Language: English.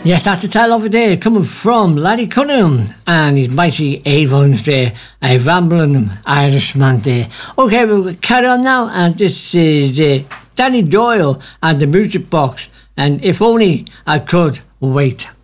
Yes, that's the title of it there, coming from Larry Cunningham and his mighty Avons there, a rambling Irishman there. Okay, we'll carry on now, and this is Danny Doyle and the Music Box, and If Only I Could Wait.